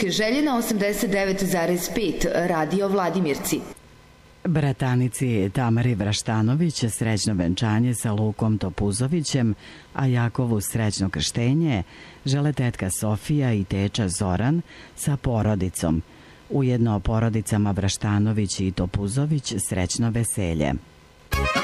muzičke želje na 89,5 Radio Vladimirci. Bratanici Tamari Vraštanović srećno venčanje sa Lukom Topuzovićem, a Jakovu srećno krštenje žele tetka Sofija i teča Zoran sa porodicom. Ujedno porodicama Vraštanović i Topuzović srećno veselje.